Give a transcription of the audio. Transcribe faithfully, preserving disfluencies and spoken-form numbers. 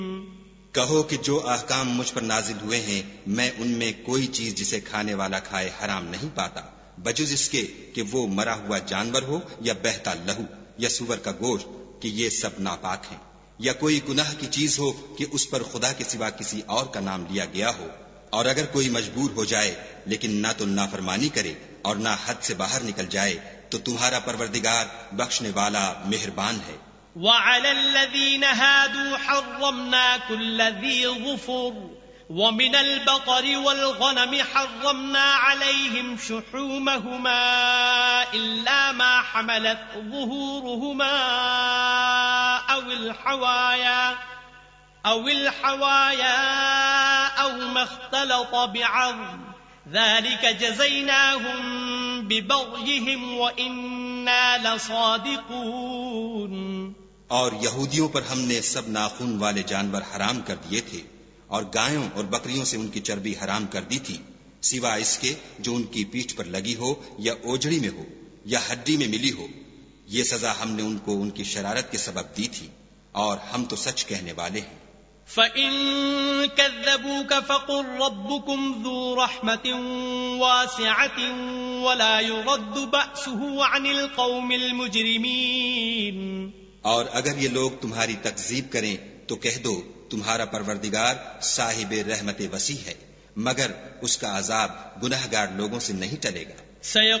کہو کہ جو احکام مجھ پر نازل ہوئے ہیں میں ان میں کوئی چیز جسے کھانے والا کھائے حرام نہیں پاتا بجز اس کے کہ وہ مرا ہوا جانور ہو یا بہتا لہو یا سور کا گوشت کہ یہ سب ناپاک ہیں، یا کوئی گناہ کی چیز ہو کہ اس پر خدا کے سوا کسی اور کا نام لیا گیا ہو، اور اگر کوئی مجبور ہو جائے لیکن نہ تو نافرمانی کرے اور نہ حد سے باہر نکل جائے تو تمہارا پروردگار بخشنے والا مہربان ہے۔ وعلى الذين هادوا حرمنا كل ذي ظفر ومن البقر والغنم حرمنا عليهم شحومهما إلا ما حملت ظهورهما أو الحوايا أو الحوايا أو ما اختلط بعظم ذلك جزيناهم ببغيهم وإنا لصادقون۔ اور یہودیوں پر ہم نے سب ناخن والے جانور حرام کر دیے تھے اور گایوں اور بکریوں سے ان کی چربی حرام کر دی تھی سوا اس کے جو ان کی پیٹھ پر لگی ہو یا اوجڑی میں ہو یا ہڈی میں ملی ہو، یہ سزا ہم نے ان کو ان کی شرارت کے سبب دی تھی اور ہم تو سچ کہنے والے ہیں۔ فَإِن كَذَّبُوكَ فَقُلْ رَبُّكُمْ ذُو رَحْمَةٍ وَاسِعَةٍ وَلَا يُرَدُّ بَأْسُهُ عَنِ الْقَوْمِ الْمُجْرِمِينَ۔ اور اگر یہ لوگ تمہاری تکذیب کریں تو کہہ دو تمہارا پروردگار صاحب رحمت وسیع ہے، مگر اس کا عذاب گناہگار لوگوں سے نہیں ٹلے گا۔